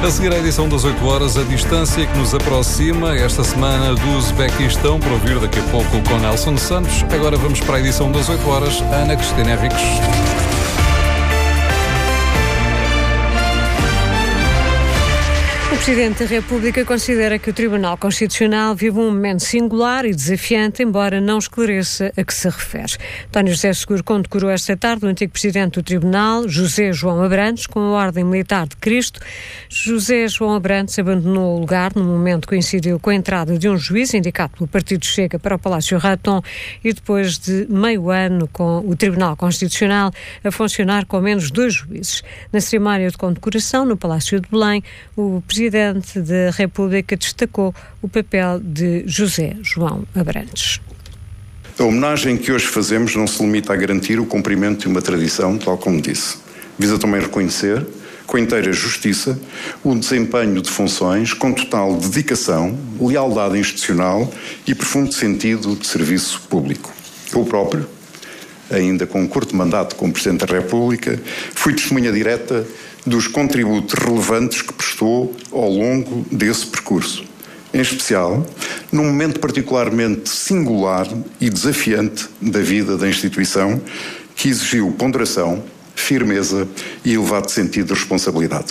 A seguir à edição das 8 horas, a distância que nos aproxima esta semana do Uzbequistão, para ouvir daqui a pouco com Nelson Santos. Agora vamos para a edição das 8 horas, Ana Cristina Henriques. O Presidente da República considera que o Tribunal Constitucional vive um momento singular e desafiante, embora não esclareça a que se refere. António José Seguro condecorou esta tarde o antigo Presidente do Tribunal, José João Abrantes, com a Ordem Militar de Cristo. José João Abrantes abandonou o lugar no momento que coincidiu com a entrada de um juiz indicado pelo Partido Chega para o Palácio Raton e depois de meio ano com o Tribunal Constitucional a funcionar com menos 2 juízes. Na cerimónia de condecoração no Palácio de Belém, o Presidente da República destacou o papel de José João Abrantes. A homenagem que hoje fazemos não se limita a garantir o cumprimento de uma tradição, tal como disse. Visa também reconhecer, com inteira justiça, o desempenho de funções com total dedicação, lealdade institucional e profundo sentido de serviço público. Eu próprio, ainda com um curto mandato como Presidente da República, fui testemunha direta dos contributos relevantes que prestou ao longo desse percurso. Em especial, num momento particularmente singular e desafiante da vida da instituição, que exigiu ponderação, firmeza e elevado sentido de responsabilidade.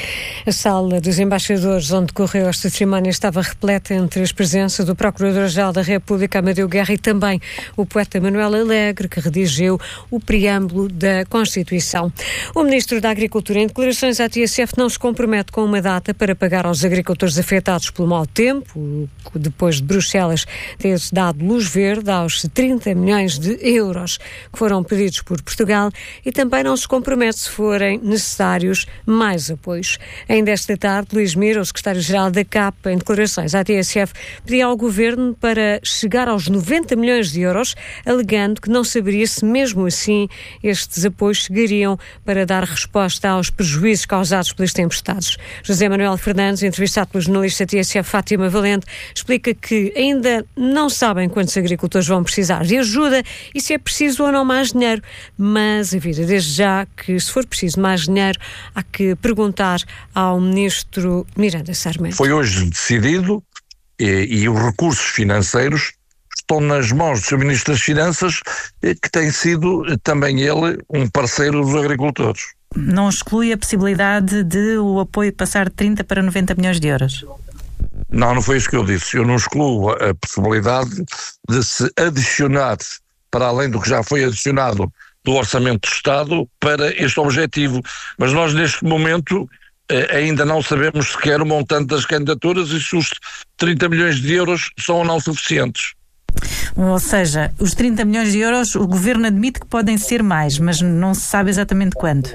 A sala dos embaixadores onde decorreu esta cerimónia estava repleta entre as presenças do Procurador-Geral da República, Amadeu Guerra, e também o poeta Manuel Alegre, que redigiu o preâmbulo da Constituição. O Ministro da Agricultura, em declarações à TSF, não se compromete com uma data para pagar aos agricultores afetados pelo mau tempo, depois de Bruxelas ter dado luz verde aos 30 milhões de euros que foram pedidos por Portugal, e também não se compromete se forem necessários mais apoios. Ainda esta tarde, Luís Mira, o secretário-geral da CAP, em declarações à TSF, pediu ao Governo para chegar aos 90 milhões de euros, alegando que não saberia se mesmo assim estes apoios chegariam para dar resposta aos prejuízos causados pelas tempestades. José Manuel Fernandes, entrevistado pelo jornalista TSF Fátima Valente, explica que ainda não sabem quantos agricultores vão precisar de ajuda e se é preciso ou não mais dinheiro, mas avisa desde já que, se for preciso mais dinheiro, há que perguntar ao Ministro Miranda Sarmento. Foi hoje decidido e os recursos financeiros estão nas mãos do Sr. Ministro das Finanças, que tem sido também ele um parceiro dos agricultores. Não exclui a possibilidade de o apoio passar de 30 para 90 milhões de euros? Não foi isso que eu disse. Eu não excluo a possibilidade de se adicionar, para além do que já foi adicionado do Orçamento do Estado, para este objetivo. Mas nós, neste momento, ainda não sabemos sequer o montante das candidaturas e se os 30 milhões de euros são ou não suficientes. Ou seja, os 30 milhões de euros o Governo admite que podem ser mais, mas não se sabe exatamente quando.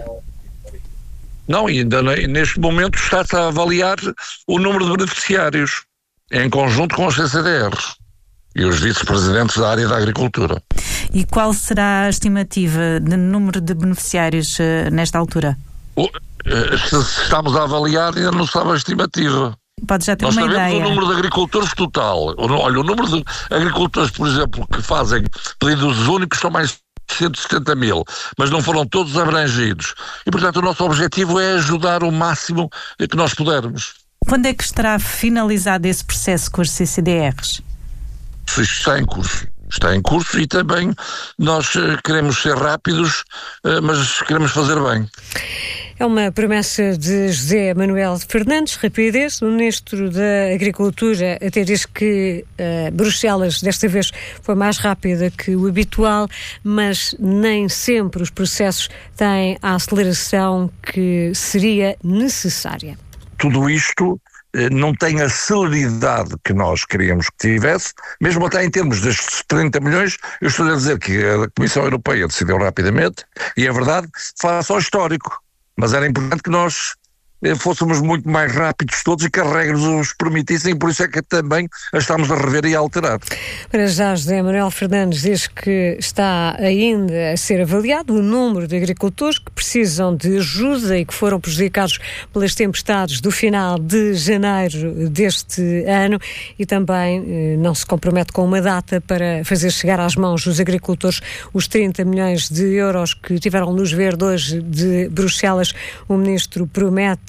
Não, ainda neste momento está-se a avaliar o número de beneficiários, em conjunto com os CCDRs e os vice-presidentes da área da agricultura. E qual será a estimativa de número de beneficiários nesta altura? Se estamos a avaliar, ainda não sabe a estimativa. Pode já ter uma ideia. Nós sabemos o número de agricultores total. Olha, o número de agricultores, por exemplo, que fazem pedidos únicos são mais de 170 mil, mas não foram todos abrangidos. E, portanto, o nosso objetivo é ajudar o máximo que nós pudermos. Quando é que estará finalizado esse processo com os CCDRs? Isto está em curso. Está em curso e também nós queremos ser rápidos, mas queremos fazer bem. É uma promessa de José Manuel Fernandes, rapidez. O Ministro da Agricultura até diz que Bruxelas desta vez foi mais rápida que o habitual, mas nem sempre os processos têm a aceleração que seria necessária. Tudo isto não tem a celeridade que nós queríamos que tivesse, mesmo até em termos destes 30 milhões, eu estou a dizer que a Comissão Europeia decidiu rapidamente, e é verdade, face ao histórico, mas era importante que nós fôssemos muito mais rápidos todos e que as regras os permitissem, e por isso é que também a estamos a rever e a alterar. Para já, José Manuel Fernandes diz que está ainda a ser avaliado o número de agricultores que precisam de ajuda e que foram prejudicados pelas tempestades do final de janeiro deste ano, e também não se compromete com uma data para fazer chegar às mãos dos agricultores os 30 milhões de euros que tiveram luz verde hoje de Bruxelas. O Ministro promete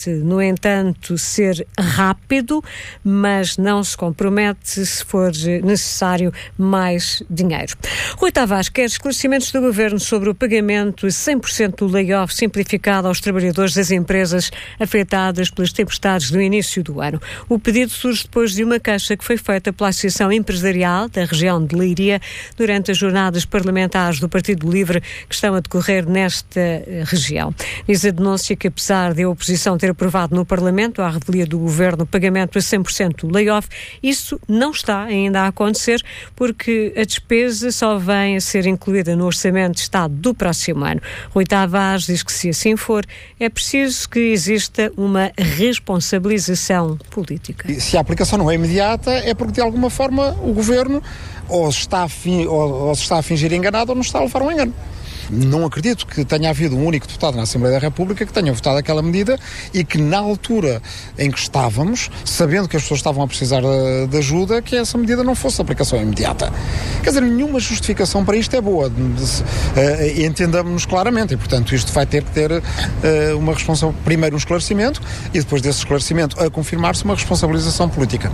promete, no entanto, ser rápido, mas não se compromete se for necessário mais dinheiro. Rui Tavares quer esclarecimentos do Governo sobre o pagamento 100% do layoff simplificado aos trabalhadores das empresas afetadas pelas tempestades do início do ano. O pedido surge depois de uma queixa que foi feita pela Associação Empresarial da região de Leiria durante as jornadas parlamentares do Partido Livre que estão a decorrer nesta região. Diz a denúncia que, apesar de a oposição ter aprovado no Parlamento à revelia do Governo o pagamento a 100% do layoff, isso não está ainda a acontecer porque a despesa só vem a ser incluída no Orçamento de Estado do próximo ano. Rui Tavares diz que, se assim for, é preciso que exista uma responsabilização política. Se a aplicação não é imediata, é porque, de alguma forma, o Governo ou se está a fingir enganado ou não está a levar um engano. Não acredito que tenha havido um único deputado na Assembleia da República que tenha votado aquela medida e que, na altura em que estávamos, sabendo que as pessoas estavam a precisar de ajuda, que essa medida não fosse de aplicação imediata. Quer dizer, nenhuma justificação para isto é boa. Entendamos-nos claramente e, portanto, isto vai ter que ter uma responsabilidade, primeiro um esclarecimento e depois desse esclarecimento a confirmar-se uma responsabilização política.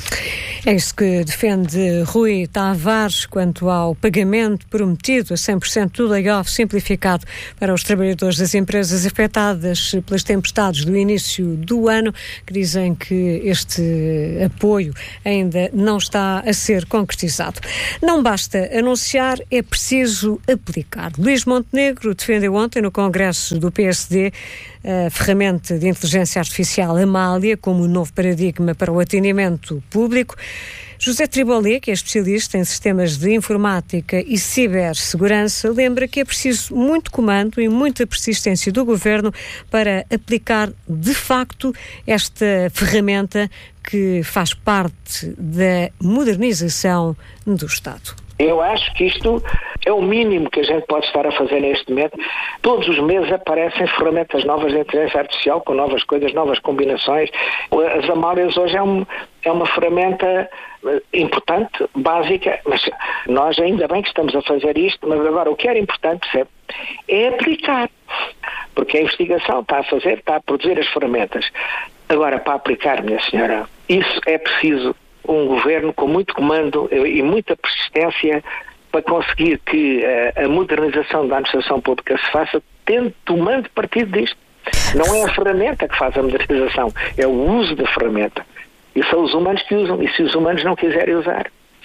É isso que defende Rui Tavares quanto ao pagamento prometido a 100% do layoff simplificado para os trabalhadores das empresas afetadas pelas tempestades do início do ano, que dizem que este apoio ainda não está a ser concretizado. Não basta anunciar, é preciso aplicar. Luís Montenegro defendeu ontem no Congresso do PSD a ferramenta de inteligência artificial Amália como novo paradigma para o atendimento público. José Tribolé, que é especialista em sistemas de informática e cibersegurança, lembra que é preciso muito comando e muita persistência do Governo para aplicar de facto esta ferramenta que faz parte da modernização do Estado. Eu acho que isto é o mínimo que a gente pode estar a fazer neste momento. Todos os meses aparecem ferramentas novas de inteligência artificial, com novas coisas, novas combinações. As Amálias hoje é uma ferramenta importante, básica, mas nós ainda bem que estamos a fazer isto, mas agora o que era importante, percebe, é aplicar. Porque a investigação está a produzir as ferramentas. Agora, para aplicar, minha senhora, isso é preciso um governo com muito comando e muita persistência para conseguir que a modernização da administração pública se faça tomando partido disto. Não é a ferramenta que faz a modernização, é o uso da ferramenta. E são os humanos que usam, e se os humanos não quiserem usar,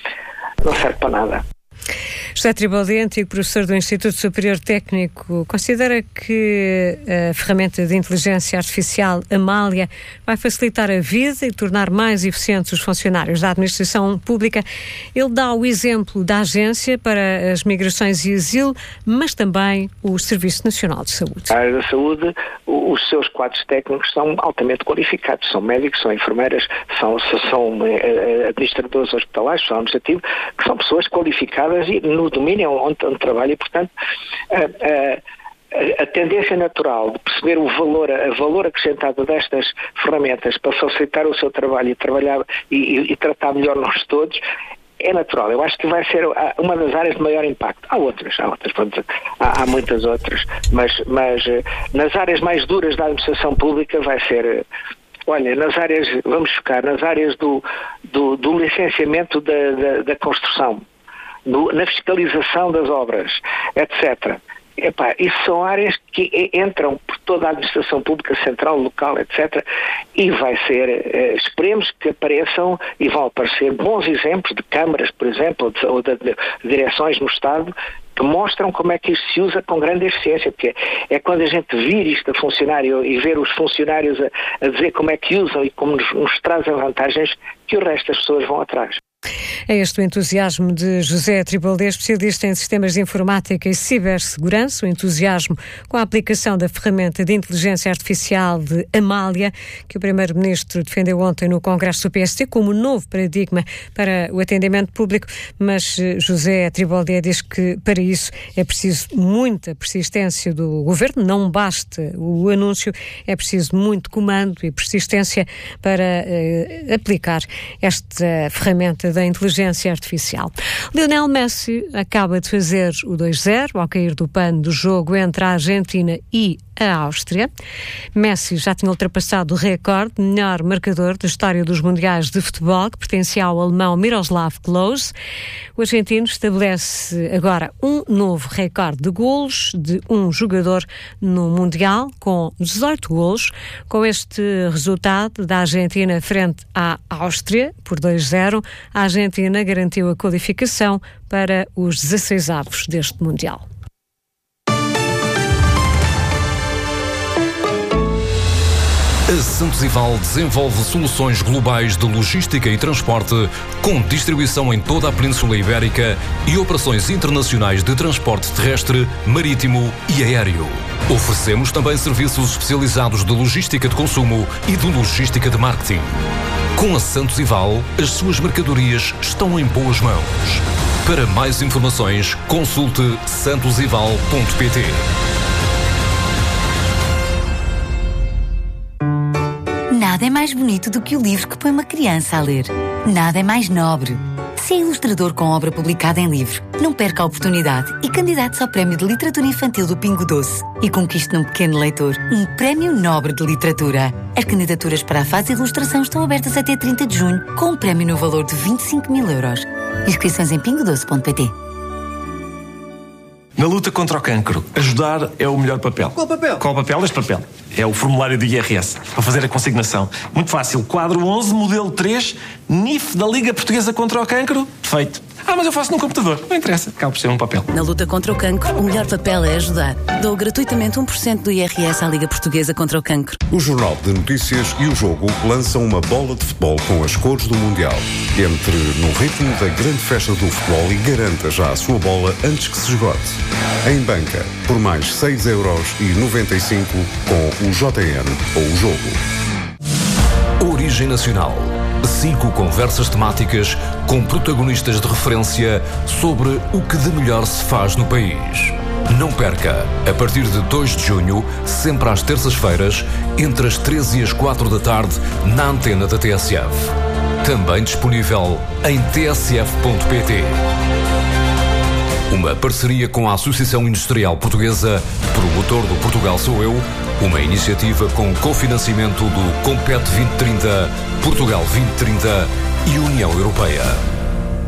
não serve para nada. José Tribolé, antigo professor do Instituto Superior Técnico, considera que a ferramenta de inteligência artificial Amália vai facilitar a vida e tornar mais eficientes os funcionários da administração pública. Ele dá o exemplo da Agência para as Migrações e Asilo, mas também o Serviço Nacional de Saúde. A área da saúde, os seus quadros técnicos são altamente qualificados, são médicos, são enfermeiras, são administradores hospitalares, são administrativos, que são pessoas qualificadas e no domínio onde trabalha e, portanto, a tendência natural de perceber o valor acrescentado destas ferramentas para facilitar o seu trabalho e trabalhar e tratar melhor nós todos é natural. Eu acho que vai ser uma das áreas de maior impacto. Há outras, há muitas outras, mas nas áreas mais duras da administração pública vai ser... Olha, vamos focar nas áreas do licenciamento da construção, na fiscalização das obras, etc. Isso são áreas que entram por toda a administração pública central, local, etc. E vai ser, esperemos que apareçam e vão aparecer bons exemplos de câmaras, por exemplo, ou de direções no Estado, que mostram como é que isto se usa com grande eficiência, porque é quando a gente vir isto a funcionar e ver os funcionários a dizer como é que usam e como nos trazem vantagens, que o resto das pessoas vão atrás. É este o entusiasmo de José Tribolé, especialista em sistemas de informática e cibersegurança, o entusiasmo com a aplicação da ferramenta de inteligência artificial de Amália, que o Primeiro-Ministro defendeu ontem no Congresso do PSD como novo paradigma para o atendimento público, mas José Tribolé diz que para isso é preciso muita persistência do Governo, não basta o anúncio, é preciso muito comando e persistência para aplicar esta ferramenta da inteligência artificial. Lionel Messi acaba de fazer o 2-0 ao cair do pano do jogo entre a Argentina e a Áustria. Messi já tinha ultrapassado o recorde de melhor marcador da história dos Mundiais de Futebol, que pertencia ao alemão Miroslav Klose. O argentino estabelece agora um novo recorde de golos de um jogador no Mundial, com 18 golos. Com este resultado da Argentina frente à Áustria, por 2-0, a Argentina garantiu a qualificação para os 16avos deste Mundial. A Santos Ival desenvolve soluções globais de logística e transporte, com distribuição em toda a Península Ibérica e operações internacionais de transporte terrestre, marítimo e aéreo. Oferecemos também serviços especializados de logística de consumo e de logística de marketing. Com a Santos Ival, as suas mercadorias estão em boas mãos. Para mais informações, consulte santosival.pt. Nada é mais bonito do que o livro que põe uma criança a ler. Nada é mais nobre. Se é ilustrador com obra publicada em livro, não perca a oportunidade e candidate-se ao Prémio de Literatura Infantil do Pingo Doce e conquiste num pequeno leitor um Prémio Nobre de Literatura. As candidaturas para a fase de ilustração estão abertas até 30 de junho, com um prémio no valor de 25.000 euros. Inscrições em pingodoce.pt. Na luta contra o cancro, ajudar é o melhor papel. Qual papel? Qual papel? Este papel. É o formulário do IRS, para fazer a consignação. Muito fácil. Quadro 11, modelo 3, NIF da Liga Portuguesa contra o Cancro. Feito. Mas eu faço num computador. Não interessa. Acaba por ser um papel. Na luta contra o cancro, o melhor papel é ajudar. Dou gratuitamente 1% do IRS à Liga Portuguesa contra o Cancro. O Jornal de Notícias e o Jogo lançam uma bola de futebol com as cores do Mundial. Entre no ritmo da grande festa do futebol e garanta já a sua bola antes que se esgote. Em banca, por mais 6,95€ com o JN ou o Jogo. Origem Nacional. 5 conversas temáticas com protagonistas de referência sobre o que de melhor se faz no país. Não perca, a partir de 2 de junho, sempre às terças-feiras, entre as 13 e as 4 da tarde, na antena da TSF. Também disponível em tsf.pt. Uma parceria com a Associação Industrial Portuguesa, promotor do Portugal Sou Eu, uma iniciativa com cofinanciamento do Compete 2030, Portugal 2030 e União Europeia.